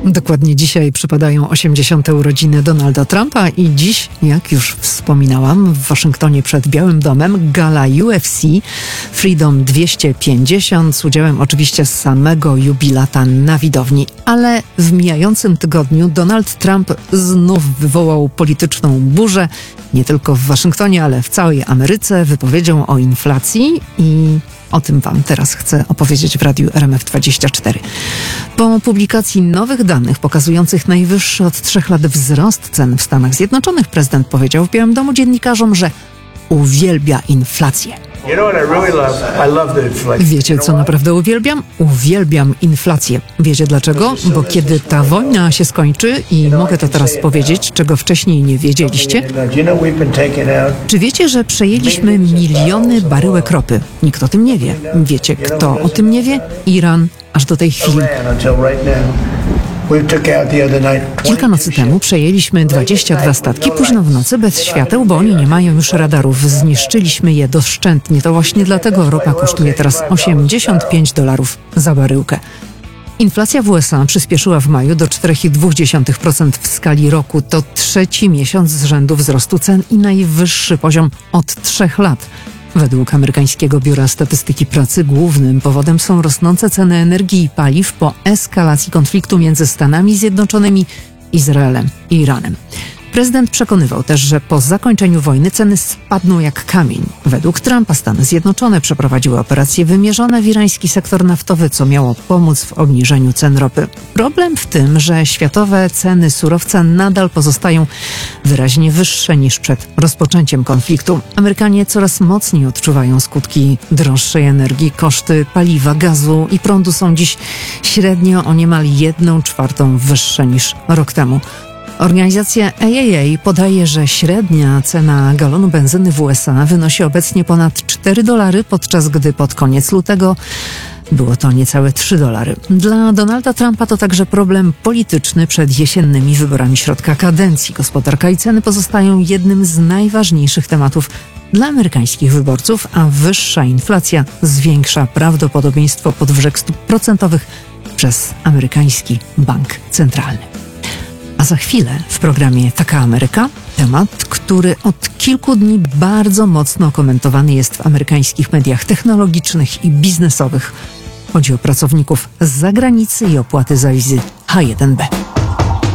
Dokładnie dzisiaj przypadają 80. urodziny Donalda Trumpa i dziś, jak już wspominałam, w Waszyngtonie przed Białym Domem gala UFC Freedom 250 z udziałem oczywiście samego jubilata na widowni. Ale w mijającym tygodniu Donald Trump znów wywołał polityczną burzę, nie tylko w Waszyngtonie, ale w całej Ameryce, wypowiedzią o inflacji i o tym Wam teraz chcę opowiedzieć w Radiu RMF24. Po publikacji nowych danych pokazujących najwyższy od 3 lat wzrost cen w Stanach Zjednoczonych, prezydent powiedział w Białym Domu dziennikarzom, że uwielbia inflację. Wiecie, co naprawdę uwielbiam? Uwielbiam inflację. Wiecie dlaczego? Bo kiedy ta wojna się skończy, i mogę to teraz powiedzieć, czego wcześniej nie wiedzieliście, czy wiecie, że przejęliśmy miliony baryłek ropy? Nikt o tym nie wie. Wiecie, kto o tym nie wie? Iran, aż do tej chwili. Kilka nocy temu przejęliśmy 22 statki późno w nocy bez świateł, bo oni nie mają już radarów. Zniszczyliśmy je doszczętnie. To właśnie dlatego ropa kosztuje teraz $85 za baryłkę. Inflacja w USA przyspieszyła w maju do 4,2% w skali roku. To trzeci miesiąc z rzędu wzrostu cen i najwyższy poziom od 3 lat. Według amerykańskiego Biura Statystyki Pracy głównym powodem są rosnące ceny energii i paliw po eskalacji konfliktu między Stanami Zjednoczonymi, Izraelem i Iranem. Prezydent przekonywał też, że po zakończeniu wojny ceny spadną jak kamień. Według Trumpa Stany Zjednoczone przeprowadziły operacje wymierzone w irański sektor naftowy, co miało pomóc w obniżeniu cen ropy. Problem w tym, że światowe ceny surowca nadal pozostają wyraźnie wyższe niż przed rozpoczęciem konfliktu. Amerykanie coraz mocniej odczuwają skutki droższej energii. Koszty paliwa, gazu i prądu są dziś średnio o niemal 1/4 wyższe niż rok temu. Organizacja AAA podaje, że średnia cena galonu benzyny w USA wynosi obecnie ponad $4, podczas gdy pod koniec lutego było to niecałe $3. Dla Donalda Trumpa to także problem polityczny przed jesiennymi wyborami środka kadencji. Gospodarka i ceny pozostają jednym z najważniejszych tematów dla amerykańskich wyborców, a wyższa inflacja zwiększa prawdopodobieństwo podwyżek stóp procentowych przez amerykański bank centralny. A za chwilę w programie Taka Ameryka temat, który od kilku dni bardzo mocno komentowany jest w amerykańskich mediach technologicznych i biznesowych. Chodzi o pracowników z zagranicy i opłaty za wizy H1B.